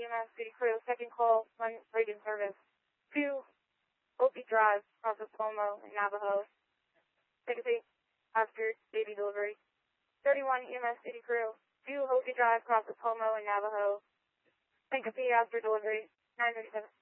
EMS City Crew, second call, one Reagan service. 2 Opie Drive, across the Pomo in Navajo. Take a seat after baby delivery. 31 EMS City Crew, 2 Hopi Drive, across the Pomo in Navajo. Take a seat after delivery. 937.